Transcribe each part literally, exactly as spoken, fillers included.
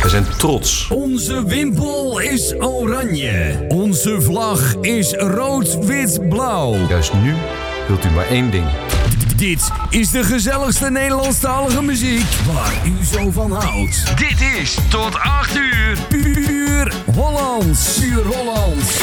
zijn trots. Onze wimpel is oranje. Onze vlag is rood, wit, blauw. Juist nu wilt u maar één ding. Dit is de gezelligste Nederlandstalige muziek waar u zo van houdt. Dit is tot acht uur. Puur Hollands. Puur Hollands.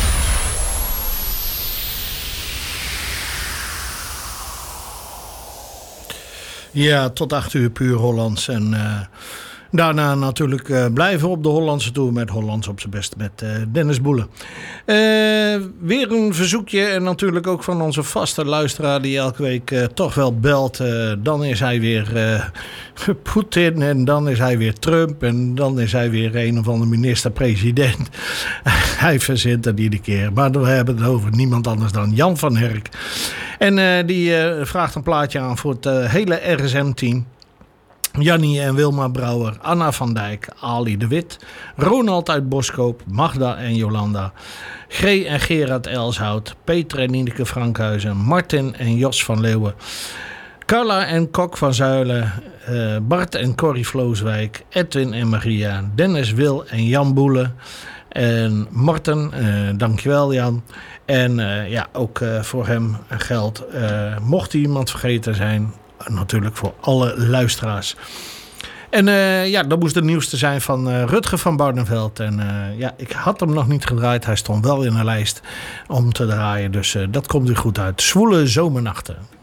Ja, tot acht uur puur Hollands. En uh, daarna natuurlijk uh, blijven op de Hollandse tour met Hollands op zijn best met uh, Dennis Boelen. Uh, weer een verzoekje en natuurlijk ook van onze vaste luisteraar die elke week uh, toch wel belt. Uh, dan is hij weer uh, Poetin en dan is hij weer Trump en dan is hij weer een of andere minister-president. Hij verzint het iedere keer. Maar we hebben het over niemand anders dan Jan van Herk. En uh, die uh, vraagt een plaatje aan voor het uh, hele R S M-team. Jannie en Wilma Brouwer, Anna van Dijk, Ali de Wit, Ronald uit Boskoop, Magda en Jolanda, G en Gerard Elshout, Peter en Nieneke Frankhuizen, Martin en Jos van Leeuwen, Carla en Kok van Zuilen, uh, Bart en Corrie Vlooswijk, Edwin en Maria, Dennis, Wil en Jan Boelen. En Marten, uh, dankjewel Jan. En uh, ja, ook uh, voor hem geldt, uh, mocht iemand vergeten zijn, uh, natuurlijk voor alle luisteraars. En uh, ja, dat moest het nieuwste zijn van uh, Rutger van Barneveld. En uh, ja, ik had hem nog niet gedraaid. Hij stond wel in de lijst om te draaien. Dus uh, dat komt weer goed uit. Zwoele zomernachten.